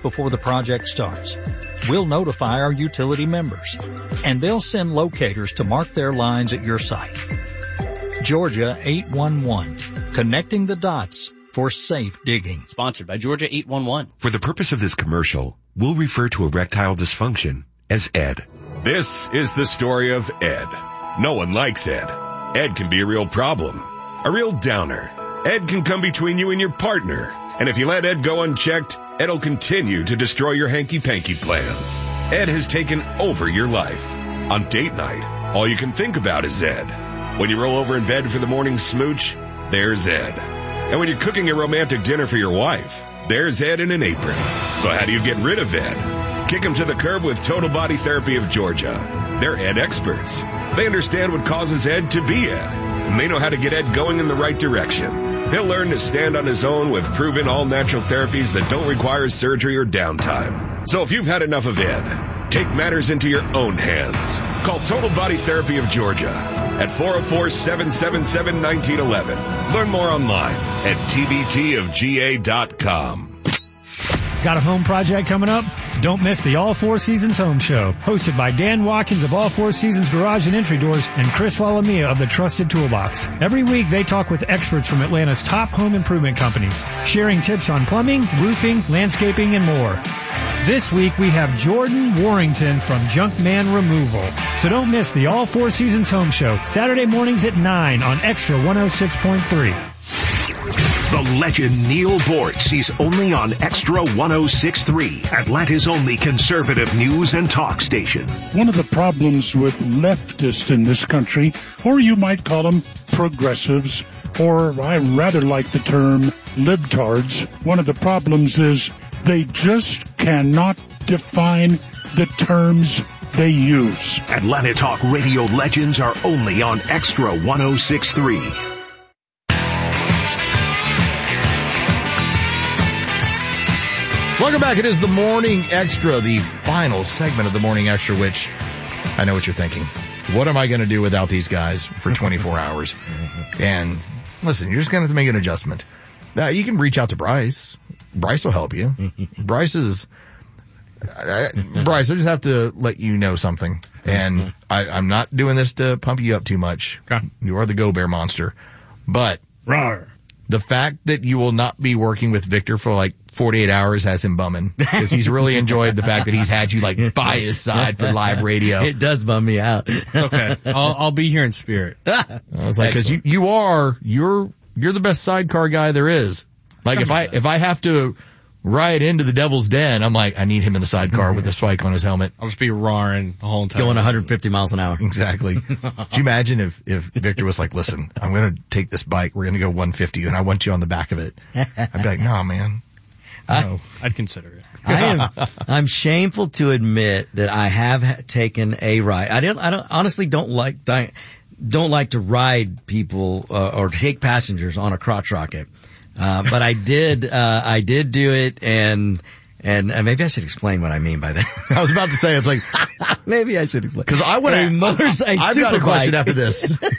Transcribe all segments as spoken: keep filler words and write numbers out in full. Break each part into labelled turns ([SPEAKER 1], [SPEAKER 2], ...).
[SPEAKER 1] before the project starts. We'll notify our utility members, and they'll send locators to mark their lines at your site. Georgia eight one one, connecting the dots for safe digging.
[SPEAKER 2] Sponsored by Georgia eight one one.
[SPEAKER 3] For the purpose of this commercial, we'll refer to erectile dysfunction as Ed. This is the story of Ed. No one likes Ed. Ed can be a real problem, a real downer. Ed can come between you and your partner. And if you let Ed go unchecked, Ed'll continue to destroy your hanky-panky plans. Ed has taken over your life. On date night, all you can think about is Ed. When you roll over in bed for the morning smooch, there's Ed. And when you're cooking a romantic dinner for your wife, there's Ed in an apron. So how do you get rid of Ed? Kick him to the curb with Total Body Therapy of Georgia. They're Ed experts. They understand what causes Ed to be Ed, and they know how to get Ed going in the right direction. He'll learn to stand on his own with proven all-natural therapies that don't require surgery or downtime. So if you've had enough of Ed, take matters into your own hands. Call Total Body Therapy of Georgia at four oh four, seven seven seven, one nine one one. Learn more online at T B T of G A dot com.
[SPEAKER 4] Got a home project coming up? Don't miss the All Four Seasons Home Show, hosted by Dan Watkins of All Four Seasons Garage and Entry Doors and Chris Lalamia of the Trusted Toolbox. Every week they talk with experts from Atlanta's top home improvement companies, sharing tips on plumbing, roofing, landscaping, and more. This week we have Jordan Warrington from Junkman Removal. So don't miss the All Four Seasons Home Show, Saturday mornings at nine on Extra one oh six point three.
[SPEAKER 5] The legend Neil Bortz is only on Extra one oh six point three, Atlanta's only conservative news and talk station.
[SPEAKER 6] One of the problems with leftists in this country, or you might call them progressives, or I rather like the term libtards, one of the problems is they just cannot define the terms they use.
[SPEAKER 5] Atlanta Talk Radio legends are only on Extra one oh six point three.
[SPEAKER 7] Welcome back. It is the Morning Extra, the final segment of the Morning Extra, which I know what you're thinking. What am I going to do without these guys for twenty-four hours? And listen, you're just going to have to make an adjustment. Now, you can reach out to Bryce. Bryce will help you. Bryce is, I, Bryce, I just have to let you know something. And I, I'm not doing this to pump you up too much.
[SPEAKER 4] Okay.
[SPEAKER 7] You are the Go Bear monster. But
[SPEAKER 4] Rawr.
[SPEAKER 7] The fact that you will not be working with Victor for like forty-eight hours has him bumming, because he's really enjoyed the fact that he's had you like by his side for live radio.
[SPEAKER 8] It does bum me out.
[SPEAKER 4] Okay. I'll, I'll be here in spirit.
[SPEAKER 7] I was like, cause you, you are, you're, you're the best sidecar guy there is. Like if I, if I have to ride into the Devil's Den, I'm like, I need him in the sidecar with a spike on his helmet.
[SPEAKER 4] I'll just be roaring the whole time.
[SPEAKER 8] Going one hundred fifty miles an hour.
[SPEAKER 7] Exactly. Can you imagine if, if Victor was like, listen, I'm going to take this bike. We're going to go one fifty and I want you on the back of it. I'd be like, no, man. No.
[SPEAKER 4] I, I'd consider it.
[SPEAKER 8] I am, I'm shameful to admit that I have taken a ride. I don't, I don't, honestly don't like, don't like to ride people, uh, or take passengers on a crotch rocket. Uh, but I did, uh, I did do it, and, and, and maybe I should explain what I mean by that.
[SPEAKER 7] I was about to say, it's like,
[SPEAKER 8] maybe I should explain.
[SPEAKER 7] Cause I want
[SPEAKER 8] a motor, a
[SPEAKER 7] I've got a question after this.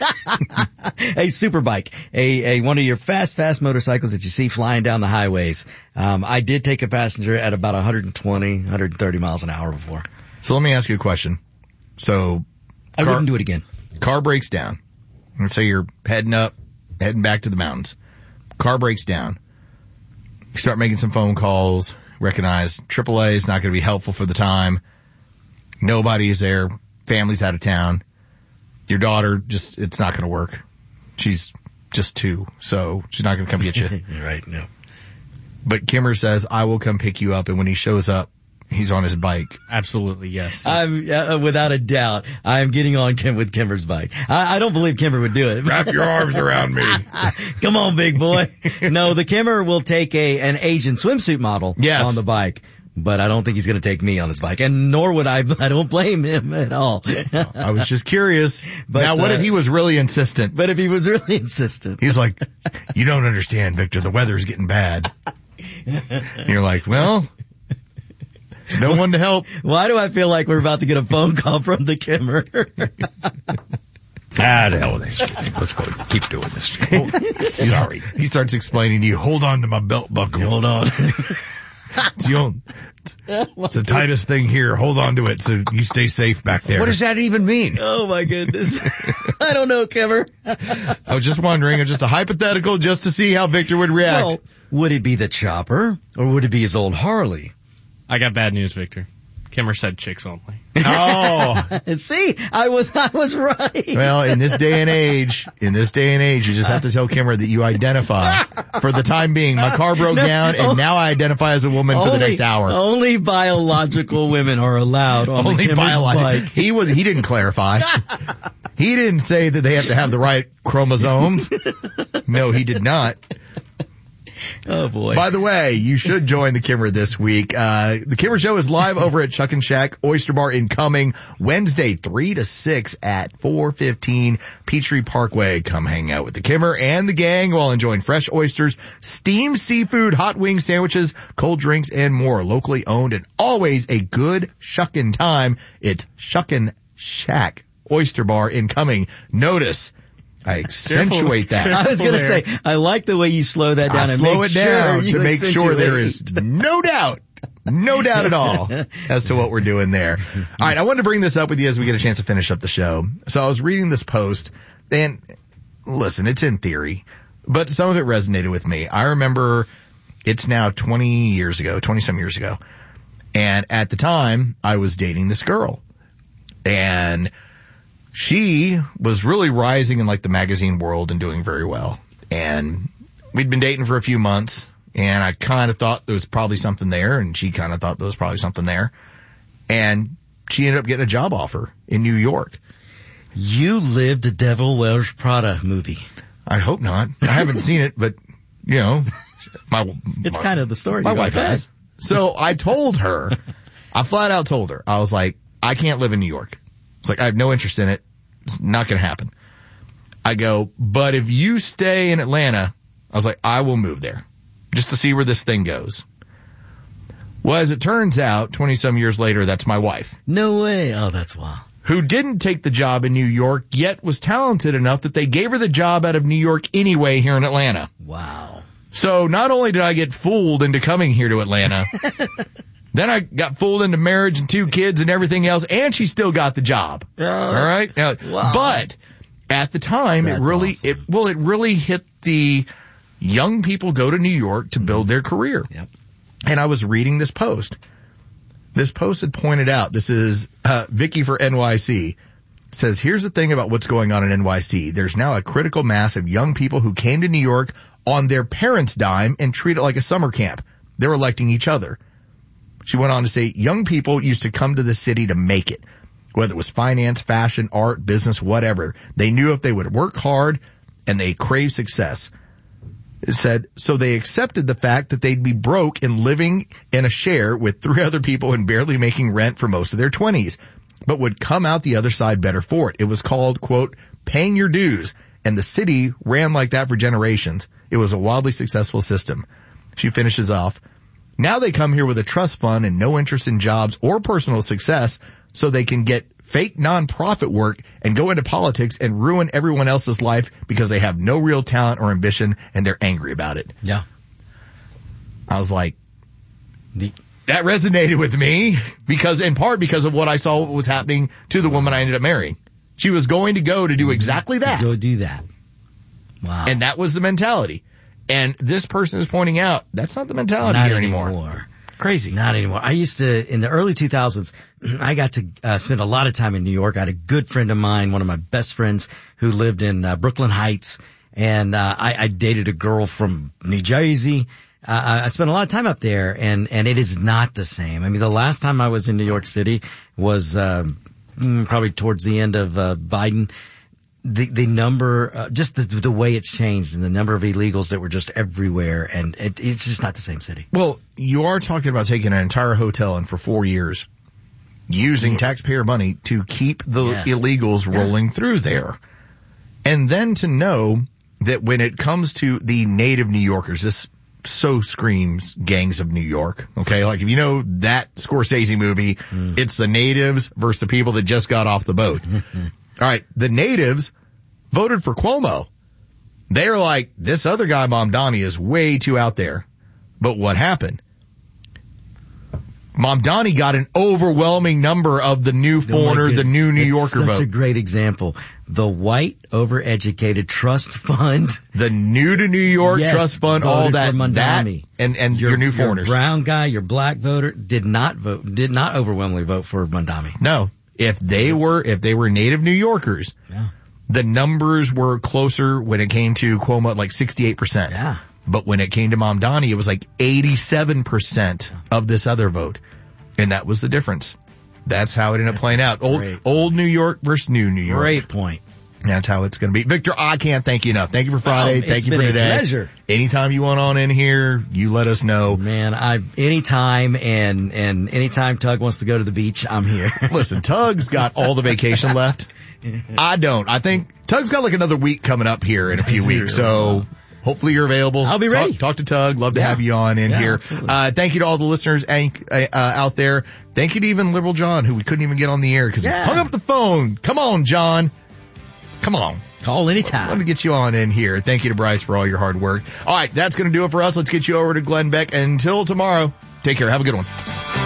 [SPEAKER 8] A super bike, a, a, one of your fast, fast motorcycles that you see flying down the highways. Um, I did take a passenger at about one twenty, one thirty miles an hour before.
[SPEAKER 7] So let me ask you a question. So.
[SPEAKER 8] I
[SPEAKER 7] car,
[SPEAKER 8] wouldn't do it again.
[SPEAKER 7] Car breaks down. Let's say you're heading up, heading back to the mountains. Car breaks down. You start making some phone calls, recognize triple A is not going to be helpful for the time. Nobody is there. Family's out of town. Your daughter just, it's not going to work. She's just two, so she's not going to come get you.
[SPEAKER 8] Right, no.
[SPEAKER 7] But Kimmer says, I will come pick you up, and when he shows up, he's on his bike.
[SPEAKER 4] Absolutely, yes.
[SPEAKER 8] I'm, uh, without a doubt, I am getting on Kim with Kimmer's bike. I, I don't believe Kimmer would do it.
[SPEAKER 7] Wrap your arms around me.
[SPEAKER 8] Come on, big boy. No, the Kimmer will take a, an Asian swimsuit model
[SPEAKER 7] yes.
[SPEAKER 8] on the bike. But I don't think he's going to take me on his bike, and nor would I. I don't blame him at all.
[SPEAKER 7] I was just curious. But, now, what uh, if he was really insistent?
[SPEAKER 8] But if he was really insistent,
[SPEAKER 7] he's like, "You don't understand, Victor. The weather's getting bad." And you're like, "Well, there's no one to help."
[SPEAKER 8] Why do I feel like we're about to get a phone call from the Kimmer?
[SPEAKER 7] Ah, the hell with this. Let's go. Keep doing this. Oh, sorry. He starts explaining to you, hold on to my belt buckle.
[SPEAKER 8] Hold on.
[SPEAKER 7] It's, the only, it's the tightest thing here. Hold on to it so you stay safe back there.
[SPEAKER 8] What does that even mean? Oh my goodness. I don't know, Kimmer.
[SPEAKER 7] I was just wondering, it's just a hypothetical just to see how Victor would react.
[SPEAKER 8] Well, would it be the chopper or would it be his old Harley?
[SPEAKER 2] I got bad news, Victor. Kimmer said chicks only.
[SPEAKER 7] Oh.
[SPEAKER 8] See, I was, I was right.
[SPEAKER 7] Well, in this day and age, in this day and age, you just have to tell Kimmer that you identify for the time being. My car broke no, down and oh, now I identify as a woman only, for the next hour.
[SPEAKER 8] Only biological women are allowed on only the Kimmer's bike.
[SPEAKER 7] He was, he didn't clarify. He didn't say that they have to have the right chromosomes. No, he did not.
[SPEAKER 8] Oh boy.
[SPEAKER 7] By the way, you should join the Kimmer this week. Uh, the Kimmer Show is live over at Chuck and Shack Oyster Bar incoming Wednesday, three to six at four fifteen Peachtree Parkway. Come hang out with the Kimmer and the gang while enjoying fresh oysters, steamed seafood, hot wing sandwiches, cold drinks, and more. Locally owned and always a good shuckin' time. It's Shuckin' Shack Oyster Bar incoming. Notice. I accentuate that.
[SPEAKER 8] I was going to say, I like the way you slow that down
[SPEAKER 7] I
[SPEAKER 8] and
[SPEAKER 7] slow
[SPEAKER 8] make
[SPEAKER 7] it down
[SPEAKER 8] sure
[SPEAKER 7] to make sure there is no doubt, no doubt at all as to what we're doing there. All right, I wanted to bring this up with you as we get a chance to finish up the show. So I was reading this post, and listen, it's in theory, but some of it resonated with me. I remember it's now twenty years ago, twenty-some years ago, and at the time, I was dating this girl, and she was really rising in like the magazine world and doing very well. And we'd been dating for a few months and I kind of thought there was probably something there and she kind of thought there was probably something there. And she ended up getting a job offer in New York.
[SPEAKER 8] You lived the Devil Wears Prada movie.
[SPEAKER 7] I hope not. I haven't seen it, but you know, my,
[SPEAKER 8] it's
[SPEAKER 7] my,
[SPEAKER 8] kind of the story.
[SPEAKER 7] My wife has. So I told her, I flat out told her, I was like, I can't live in New York. It's like, I have no interest in it. It's not going to happen. I go, but if you stay in Atlanta, I was like, I will move there just to see where this thing goes. Well, as it turns out, twenty some years later, that's my wife.
[SPEAKER 8] No way. Oh, that's wild.
[SPEAKER 7] Who didn't take the job in New York, yet was talented enough that they gave her the job out of New York anyway here in Atlanta.
[SPEAKER 8] Wow.
[SPEAKER 7] So not only did I get fooled into coming here to Atlanta, then I got fooled into marriage and two kids and everything else, and she still got the job.
[SPEAKER 8] Oh,
[SPEAKER 7] all right? Now,
[SPEAKER 8] wow.
[SPEAKER 7] But at the time,
[SPEAKER 8] That's
[SPEAKER 7] it really,
[SPEAKER 8] awesome.
[SPEAKER 7] it well, it really hit the young people go to New York to build their career.
[SPEAKER 8] Yep.
[SPEAKER 7] And I was reading this post. This post had pointed out, this is uh, Vicky for N Y C. It says, here's the thing about what's going on in N Y C. There's now a critical mass of young people who came to New York on their parents' dime and treat it like a summer camp. They're electing each other. She went on to say, young people used to come to the city to make it, whether it was finance, fashion, art, business, whatever. They knew if they would work hard and they craved success. It said, so they accepted the fact that they'd be broke and living in a share with three other people and barely making rent for most of their twenties, but would come out the other side better for it. It was called, quote, paying your dues, and the city ran like that for generations. It was a wildly successful system. She finishes off, now they come here with a trust fund and no interest in jobs or personal success, so they can get fake nonprofit work and go into politics and ruin everyone else's life because they have no real talent or ambition and they're angry about it.
[SPEAKER 8] Yeah.
[SPEAKER 7] I was like, that resonated with me because, in part because of what I saw what was happening to the woman I ended up marrying. She was going to go to do exactly that.
[SPEAKER 8] Go do that. Wow.
[SPEAKER 7] And that was the mentality. And this person is pointing out that's not the mentality
[SPEAKER 8] not
[SPEAKER 7] here
[SPEAKER 8] anymore.
[SPEAKER 7] anymore. Crazy.
[SPEAKER 8] Not anymore. I used to, in the early two thousands, I got to uh, spend a lot of time in New York. I had a good friend of mine, one of my best friends, who lived in uh, Brooklyn Heights, and uh, I, I dated a girl from New Jersey. Uh, I spent a lot of time up there, and and it is not the same. I mean, the last time I was in New York City was uh, probably towards the end of uh, Biden. The the number, uh, just the the way it's changed, and the number of illegals that were just everywhere, and it, it's just not the same city.
[SPEAKER 7] Well, you are talking about taking an entire hotel and for four years using yeah. taxpayer money to keep the yes. illegals yeah. rolling through there, and then to know that when it comes to the native New Yorkers, this so screams Gangs of New York. Okay, like if you know that Scorsese movie, mm. it's the natives versus the people that just got off the boat. All right, the natives voted for Cuomo. They're like, this other guy, Mamdani, is way too out there. But what happened? Mamdani got an overwhelming number of the new foreigner, the new New Yorker
[SPEAKER 8] vote.
[SPEAKER 7] vote.
[SPEAKER 8] Such a great example. The white, overeducated trust fund.
[SPEAKER 7] The new to New York
[SPEAKER 8] yes,
[SPEAKER 7] trust fund, all that, that, and, and your, your new foreigners.
[SPEAKER 8] Your brown guy, your black voter did not vote, did not overwhelmingly vote for Mamdani.
[SPEAKER 7] No. If they were, if they were native New Yorkers,
[SPEAKER 8] yeah.
[SPEAKER 7] the numbers were closer when it came to Cuomo, like sixty-eight percent.
[SPEAKER 8] Yeah.
[SPEAKER 7] But when it came to Mamdani, it was like eighty-seven percent of this other vote. And that was the difference. That's how it ended up playing out. Old,
[SPEAKER 8] Great.
[SPEAKER 7] old New York versus new New York.
[SPEAKER 8] Great point.
[SPEAKER 7] That's how it's going to be. Victor, I can't thank you enough. Thank you for Friday.
[SPEAKER 8] Oh,
[SPEAKER 7] thank you for
[SPEAKER 8] today.
[SPEAKER 7] today.
[SPEAKER 8] It's been a pleasure.
[SPEAKER 7] Anytime you want on in here, you let us know.
[SPEAKER 8] Man, I anytime and and anytime Tug wants to go to the beach, I'm here.
[SPEAKER 7] Listen, Tug's got all the vacation left. I don't. I think Tug's got like another week coming up here in a few weeks. So hopefully you're available.
[SPEAKER 8] I'll be ready.
[SPEAKER 7] Talk, talk to Tug. Love to
[SPEAKER 8] yeah.
[SPEAKER 7] have you on in
[SPEAKER 8] yeah,
[SPEAKER 7] here. Uh, thank you to all the listeners uh, out there. Thank you to even Liberal John, who we couldn't even get on the air because
[SPEAKER 8] yeah.
[SPEAKER 7] he hung up the phone. Come on, John. Come on.
[SPEAKER 8] Call anytime.
[SPEAKER 7] I want to get you on in here. Thank you to Bryce for all your hard work. All right, that's going to do it for us. Let's get you over to Glenn Beck. Until tomorrow, take care. Have a good one.